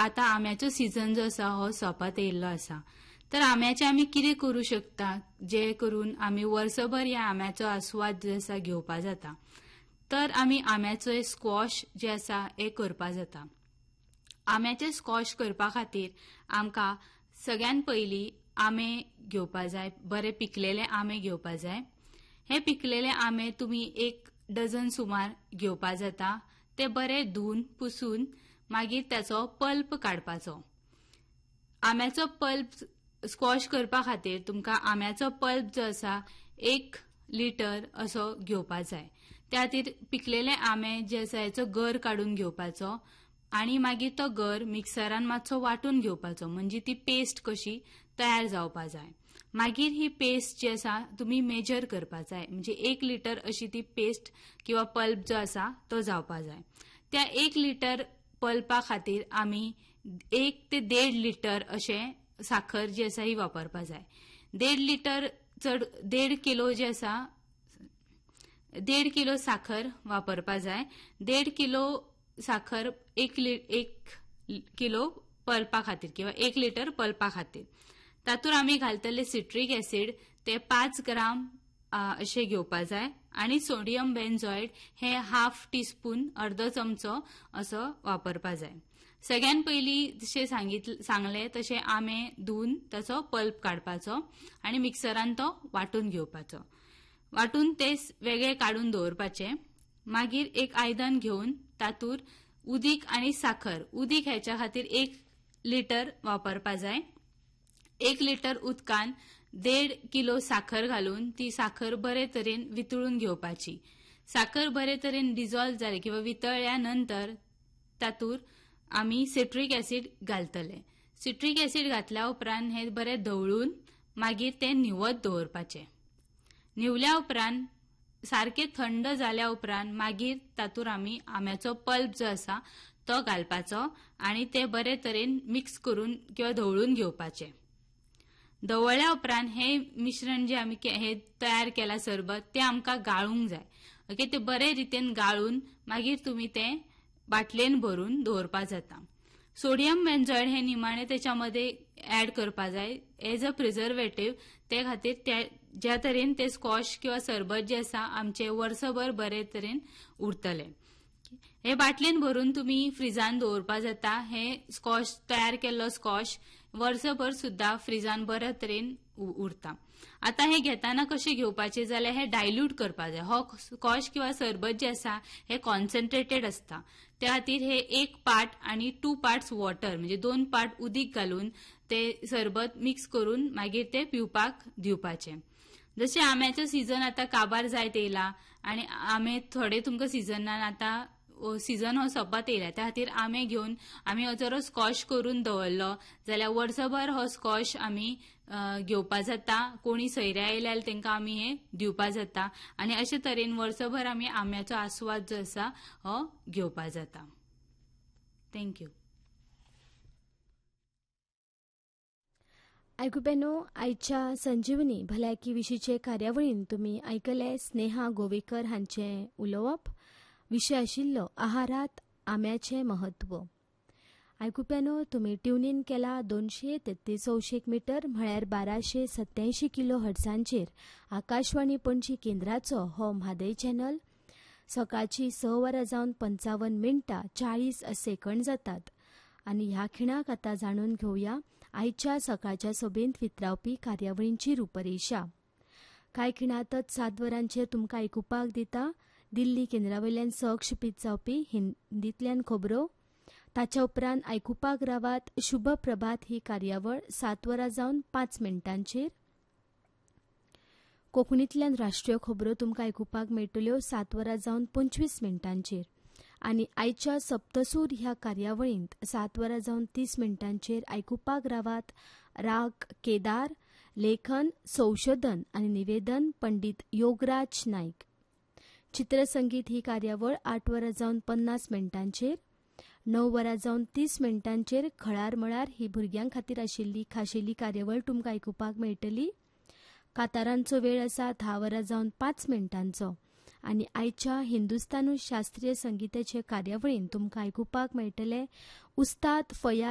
आता आंब्याचो सीझन जो आसा हो सोंपत येयल्लो आसा. तर आंब्याचे आमी कितें करूं शकता जे करून आमी वर्सभर ह्या आंब्याचो आस्वाद जो आसा घेवपा जाता. तर आमी आंब्याचो स्क्वॉश जे आसा हे करपा जाता. आंब्याचे स्क्वॉश करपा खातीर आमकां सगळ्यात पयलीं आंबे घेवपा जाय, बरे पिकलेले आंबे घेवपा जाय. हे पिकलेले आंबे तुमी 1 डझन सुमार घेवपा जाता. ते बरे धुवन पुसून मागीर त्याचो पल्प काडपाचो. आंब्याचो पल्प स्क्वॉश करपा खातीर तुमकां आंब्याचो पल्प जो आसा 1 लिटर असो घेवपा जाय. त्या खातीर पिकलेले आंबे जे आसा हेचो गर काडून घेवपाचो आणि मागीर तो गर मिक्सरान मातसो वाटून घेवपाचो, म्हणजे ती पेस्ट कशी तयार जावपा जाय. मागीर ही पेस्ट जी आसा तुम्ही मेजर करपा जाय, म्हणजे 1 लिटर अशी ती पेस्ट किंवा पल्प जो आसा तो जावपा जाय. त्या 1 लिटर पल्पा खातीर आमी 1 ते 1.5 लिटर अशे साखर जी आसा ही वापरपा जाय. 1.5 लिटर चड 1.5 किलो जे आसा 1.5 किलो साखर वापरपा जाय. 1.5 किलो साखर 1 किलो पल्पा खातीर किंवा 1 लिटर पल्पा खातीर. तातूंत आमी घालतले सिट्रीक ऍसिड ते 5 ग्राम अशे घेवपा जाय आणि सोडियम बेन्झॉइड हे हाफ टीस्पून अर्धो चमचो असो वापरपा जाय. सगळ्यात पयलीं जशें सांगले तशें आंबे धुवन ताचो पल्प काडपाचो आणि मिक्सरान तो वाटून घेवपाचो. वाटून ते वेगळे काडून दवरपाचे. मागीर एक आयदन घेवन तातूंत उदीक आणि साखर, उदीक ह्याच्या खातीर 1 लिटर वापरपा जाय. 1 लिटर उदकान 1.5 किलो साखर घालून ती साखर बरे तरेन वितळून घेवपाची. साखर बरे तरेन डिझॉल्व जाली किंवा वितळ्या नंतर तातूंत आमी सिट्रीक ऍसिड घालतले. सिट्रीक ऍसिड घातल्या उपरांत हे बरे धवळून मागीर ते न्हिवत दवरपाचे. न्हिवल्या उपरांत सारखे थंड जाल्या उपरांत मागीर तातूंत आमी आंब्याचो पल्प जो आसा तो घालपाचो आणि ते बरे तरेन मिक्स करून किंवा धवळून घेवपाचे. धवळ्या उपरांत हे मिश्रण जे आमी हे तयार केला सरबत ते आमकां गाळूंक जाय. ओके, ते बरे रितीन गाळून मागीर तुम्ही ते बाटलेन भरून दवरपा जाता. सोडियम बेन्झॉइड हे निमाणे त्याच्यामध्ये ऍड करपा जाय एज अ प्रिझर्वेटिव्ह. ते खातीर ज्या तरेन ते स्क्वॉश किंवा सरबत जे आसा आमचे वर्सभर बरे तरेन उरतले. हे बाटलेन भरून तुम्ही फ्रिजान दवरपा जाता. हे स्क्वॉश तयार केल्लो स्क्वॉश वर्सभर सुद्धा फ्रिजान बऱ्या तरेन उरता. आता हे घेताना कशें घेवपाचे जाल्यार हे डायल्यूट करपा जाय. हो स्क्वॉश किंवा सरबत जे आसा हे कॉन्सन्ट्रेटेड असता. त्या खातीर हे 1 पार्ट आणि 2 पार्ट्स वॉटर म्हणजे 2 पार्ट उदीक घालून ते सरबत मिक्स करून मागीर ते पिवपाक दिवपाचे. जशें आंब्याचो सीझन आता काबार जायत येयला आणि आंबे थोडे तुमकां सीझनान आता सीझन हो सोंपत येयला, त्या खातीर आंबे घेवन आमी हो जर स्क्वॉश करून दवरलो जाल्यार वर्सभर हो स्क्वॉश आमी घेवपा जाता. कोणी सयऱ्या येयल्यार तांकां आमी हे दिवपा जाता आणि अशे तरेन वर्सभर आमी आंब्याचो आस्वाद जो आसा हो घेवपा जाता. थँक्यू. आयकुप्यानो, आयच्या संजीवनी भलायकी विशीचे कार्यावळीन तुम्ही आयकले स्नेहा गोवेकर हांचे उलोवप. विशय आशिल्लो आहारात आंब्याचे महत्व. आयकुप्यानो, तुम्ही ट्यून इन केला 233 मीटर म्हळ्यार 1287 किलो हर्ट्सांचेर आकाशवाणी पणजी केंद्राचो हो म्हादय चॅनल. सकाळची 6:55 40 सेकंड जातात आणि ह्या खिणाक आता जाणून घेवया आयच्या सकाळच्या सभेंत वितरावपी कार्यावळींची रूपरेषा. कांय खिणातच 7 वरांचेर तुमकां आयकुपाक दिता दिल्ली केंद्रावयल्यान सहक्षेपीत जावपी हिंदींतल्यान खबरो. ताच्या उपरांत आयकुपाक रावात शुभ प्रभात ही कार्यावळ 7:05 कोंकणींतल्यान राष्ट्रीय खबरो तुमकां आयकुपाक मेळटल्यो 7:25 आनी आयच्या सप्तसूर ह्या कार्यावळींत 7:30 आयकुपाक रावात राग केदार, लेखन, संशोधन आनी निवेदन पंडित योगराज नायक. चित्रसंगीत ही कार्यावळ 8:50 9:30 खळार मळार ही भुरग्यां खातीर आशिल्ली खाशेली कार्यावळ तुमकां आयकुपाक मेळटली. कांतारांचो वेळ आसा 10:05 आनी आयच्या हिंदुस्तानी शास्त्रीय संगीताचे कार्यावळीन तुमकां आयकुपाक मेळटले उस्ताद फयाज